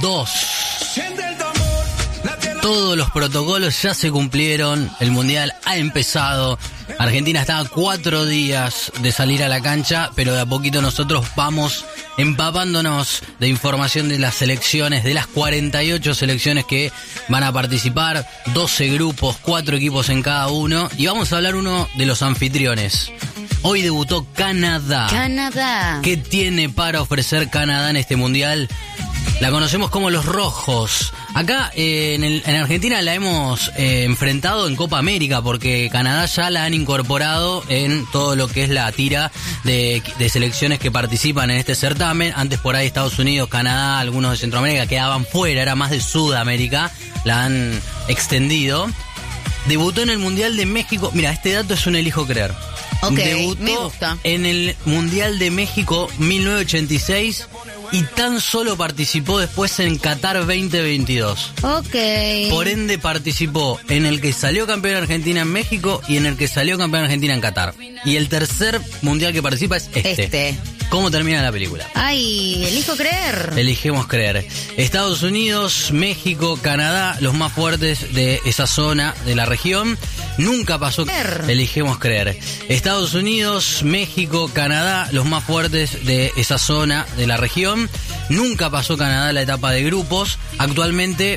2. Todos los protocolos ya se cumplieron, el Mundial ha empezado, Argentina está a 4 días de salir a la cancha, pero de a poquito nosotros vamos empapándonos de información de las selecciones, de las 48 selecciones que van a participar, 12 grupos, 4 equipos en cada uno, y vamos a hablar uno de los anfitriones. Hoy debutó Canadá. Canadá. ¿Qué tiene para ofrecer Canadá en este Mundial? La conocemos como los rojos. Acá en Argentina la hemos enfrentado en Copa América porque Canadá ya la han incorporado en todo lo que es la tira de selecciones que participan en este certamen. Antes por ahí Estados Unidos, Canadá, algunos de Centroamérica quedaban fuera, era más de Sudamérica, la han extendido. Debutó en el Mundial de México. Mira, este dato es un elijo creer. Ok, debutó me gusta. En el Mundial de México 1986 y tan solo participó después en Qatar 2022. Ok. Por ende participó en el que salió campeón Argentina en México y en el que salió campeón Argentina en Qatar. Y el tercer Mundial que participa es este. ¿Cómo termina la película? Ay, elijo creer. Elegimos creer. Estados Unidos, México, Canadá, los más fuertes de esa zona de la región. Nunca pasó. Elegimos creer. Estados Unidos, México, Canadá, los más fuertes de esa zona de la región. Nunca pasó Canadá la etapa de grupos. Actualmente